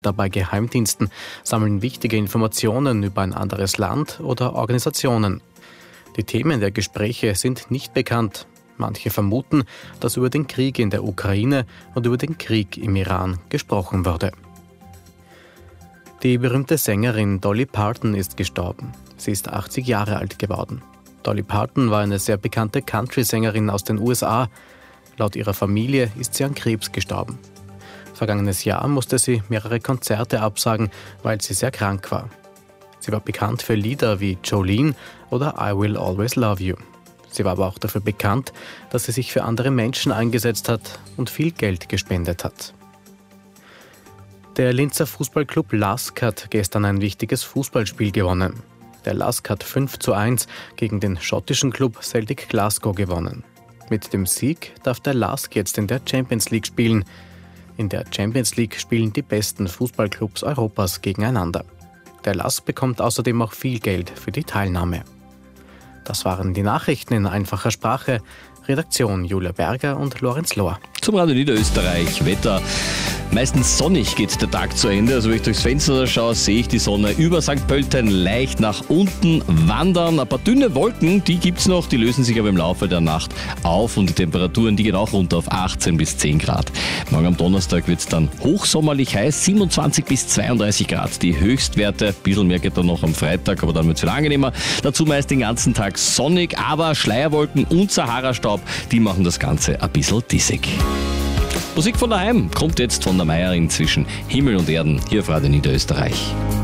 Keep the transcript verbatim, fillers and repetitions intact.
Bei Geheimdiensten sammeln wichtige Informationen über ein anderes Land oder Organisationen. Die Themen der Gespräche sind nicht bekannt. Manche vermuten, dass über den Krieg in der Ukraine und über den Krieg im Iran gesprochen wurde. Die berühmte Sängerin Dolly Parton ist gestorben. Sie ist achtzig Jahre alt geworden. Dolly Parton war eine sehr bekannte Country-Sängerin aus den U S A. Laut ihrer Familie ist sie an Krebs gestorben. Vergangenes Jahr musste sie mehrere Konzerte absagen, weil sie sehr krank war. Sie war bekannt für Lieder wie Jolene oder I Will Always Love You. Sie war aber auch dafür bekannt, dass sie sich für andere Menschen eingesetzt hat und viel Geld gespendet hat. Der Linzer Fußballclub Lask hat gestern ein wichtiges Fußballspiel gewonnen. Der Lask hat fünf zu eins gegen den schottischen Club Celtic Glasgow gewonnen. Mit dem Sieg darf der Lask jetzt in der Champions League spielen. In der Champions League spielen die besten Fußballclubs Europas gegeneinander. Der Lask bekommt außerdem auch viel Geld für die Teilnahme. Das waren die Nachrichten in einfacher Sprache. Redaktion Julia Berger und Lorenz Lohr. Zum Radio Niederösterreich. Wetter. Meistens sonnig geht der Tag zu Ende. Also wenn ich durchs Fenster schaue, sehe ich die Sonne über Sankt Pölten leicht nach unten wandern. Ein paar dünne Wolken, die gibt es noch, die lösen sich aber im Laufe der Nacht auf und die Temperaturen, die gehen auch runter auf achtzehn bis zehn Grad. Morgen am Donnerstag wird es dann hochsommerlich heiß, siebenundzwanzig bis zweiunddreißig Grad. Die Höchstwerte, ein bisschen mehr geht dann noch am Freitag, aber dann wird es wieder angenehmer. Dazu meist den ganzen Tag sonnig, aber Schleierwolken und Sahara-Staub, die machen das Ganze ein bisschen dissig. Musik von daheim kommt jetzt von der Meierin zwischen Himmel und Erden hier auf Radio Niederösterreich.